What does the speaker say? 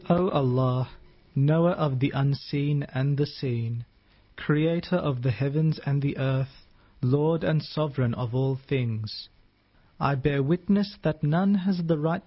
O Allah, knower of the unseen and the seen, creator of the heavens and the earth, Lord and sovereign of all things, I bear witness that none has the right